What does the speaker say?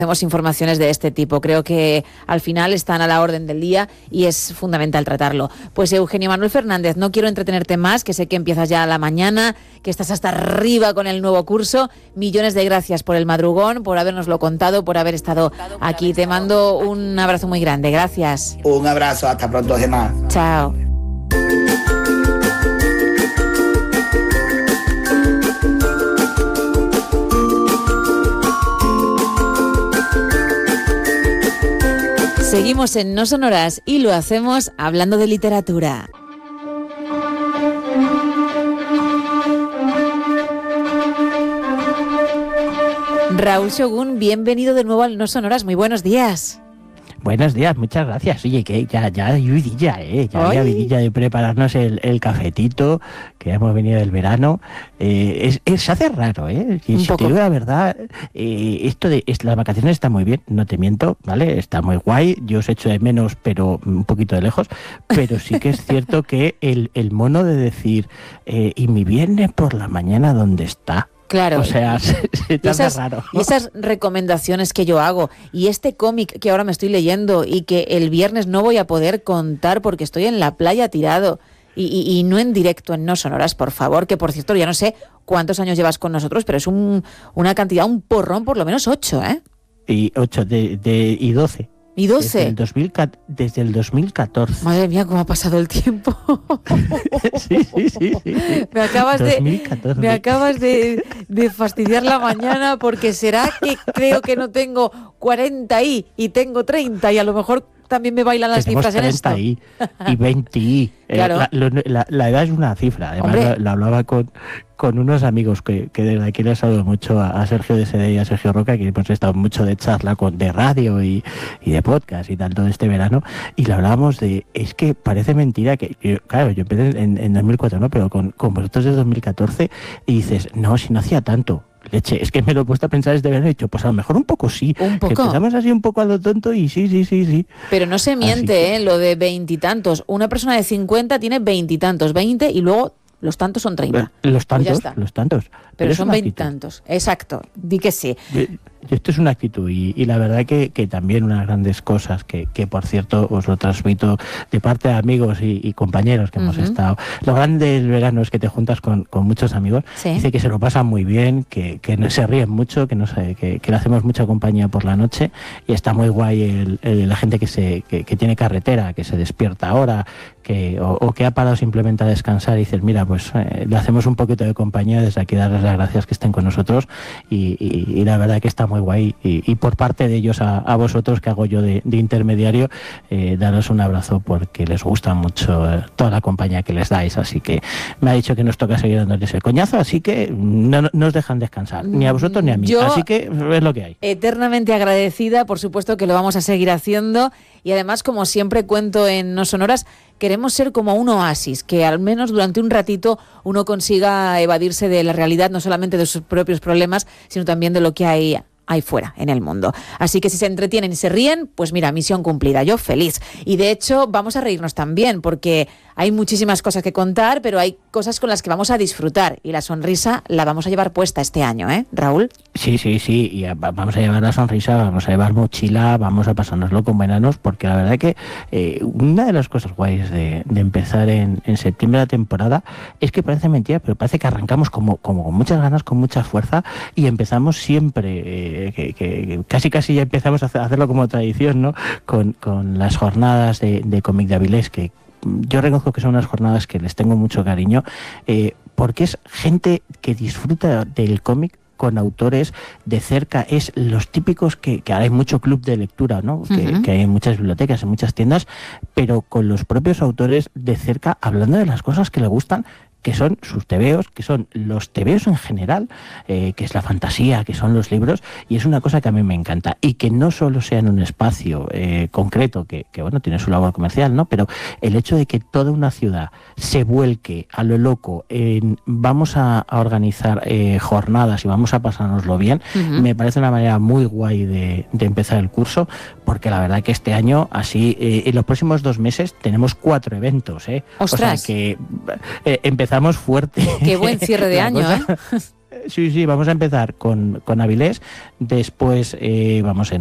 Hacemos informaciones de este tipo. Creo que al final están a la orden del día y es fundamental tratarlo. Pues Eugenio Manuel Fernández, no quiero entretenerte más, que sé que empiezas ya a la mañana, que estás hasta arriba con el nuevo curso. Millones de gracias por el madrugón, por habernoslo contado, por haber estado aquí. Te mando un abrazo muy grande. Gracias. Un abrazo, hasta pronto, Gemma. Chao. Seguimos en No Sonoras y lo hacemos hablando de literatura. Raúl Shogun, bienvenido de nuevo al No Sonoras. Muy buenos días. Buenos días, muchas gracias. Oye, que ya hay vidilla, ya había vidilla de prepararnos el cafetito, que hemos venido del verano. Se hace raro, Y si te digo la verdad, las vacaciones están muy bien, no te miento, ¿vale? Está muy guay, yo os echo de menos, pero un poquito de lejos, pero sí que es cierto que el mono de decir, ¿y mi viernes por la mañana dónde está? Claro. O sea, se te hace raro. Y esas recomendaciones que yo hago, y este cómic que ahora me estoy leyendo y que el viernes no voy a poder contar porque estoy en la playa tirado y no en directo en No Sonoras, por favor, que por cierto ya no sé cuántos años llevas con nosotros, pero es una cantidad, un porrón, por lo menos 8, ¿eh? Y 8 y 12. ¿Y 12? Desde el 2014. Madre mía, cómo ha pasado el tiempo. Sí. Me acabas 2014. de fastidiar la mañana, porque será que creo que no tengo 40 y tengo 30 y a lo mejor también me bailan las cifras en esto. 30 y 20. Claro. La edad es una cifra. Además, lo hablaba con unos amigos que desde aquí les saludo mucho a Sergio de SD y a Sergio Roca, que hemos estado mucho de charla de radio y de podcast y tal todo este verano, y le hablábamos de, es que parece mentira que, yo empecé en 2004, ¿no? Pero con vosotros desde 2014, y dices, no, si no hacía tanto. Leche, es que me lo he puesto a pensar este verano y he dicho, pues a lo mejor un poco sí. Un poco. Que empezamos así un poco a lo tonto y sí. Pero no se miente, lo de 20 y tantos. Una persona de 50 tiene 20 y tantos, 20 y luego los tantos son 30. Los tantos. Pero son 20 y tantos. Exacto, di que sí. Esto es una actitud y la verdad que también unas grandes cosas que por cierto os lo transmito de parte de amigos y compañeros que hemos estado. Lo grande del verano es que te juntas con muchos amigos, dice que se lo pasan muy bien, que se ríen mucho, que le hacemos mucha compañía por la noche, y está muy guay la gente que tiene carretera, que se despierta ahora, o que ha parado simplemente a descansar y dices, mira, pues le hacemos un poquito de compañía, desde aquí darles las gracias que estén con nosotros y la verdad que está muy guay y por parte de ellos a vosotros, que hago yo de intermediario, daros un abrazo porque les gusta mucho toda la compañía que les dais, así que me ha dicho que nos toca seguir dándoles el coñazo, así que no nos dejan descansar, ni a vosotros ni a mí, así que es lo que hay. Eternamente agradecida, por supuesto que lo vamos a seguir haciendo, y además, como siempre cuento en No Sonoras, queremos ser como un oasis, que al menos durante un ratito uno consiga evadirse de la realidad, no solamente de sus propios problemas, sino también de lo que hay fuera, en el mundo. Así que si se entretienen y se ríen, pues mira, misión cumplida, yo feliz. Y de hecho vamos a reírnos también, porque hay muchísimas cosas que contar, pero hay cosas con las que vamos a disfrutar, y la sonrisa la vamos a llevar puesta este año, ¿eh, Raúl? Sí, y vamos a llevar la sonrisa, vamos a llevar mochila, vamos a pasárnoslo con buenanos, porque la verdad que una de las cosas guays de empezar en septiembre la temporada es que parece mentira, pero parece que arrancamos como con muchas ganas, con mucha fuerza, y empezamos siempre, que casi ya empezamos a hacerlo como tradición, ¿no? Con las jornadas de cómic de Avilés, que yo reconozco que son unas jornadas que les tengo mucho cariño, porque es gente que disfruta del cómic con autores de cerca, es los típicos que ahora hay mucho club de lectura, ¿no? Que hay en muchas bibliotecas, en muchas tiendas, pero con los propios autores de cerca, hablando de las cosas que le gustan, que son sus tebeos, que son los tebeos en general, que es la fantasía, que son los libros, y es una cosa que a mí me encanta, y que no solo sea en un espacio concreto, que bueno, tiene su labor comercial, ¿no? Pero el hecho de que toda una ciudad se vuelque a lo loco vamos a organizar jornadas y vamos a pasárnoslo bien, me parece una manera muy guay de empezar el curso, porque la verdad que este año, así, en los próximos 2 meses, tenemos 4 eventos, ¡Ostras! O sea que empezamos fuerte. Qué buen cierre de año, Sí, vamos a empezar con Avilés, después vamos en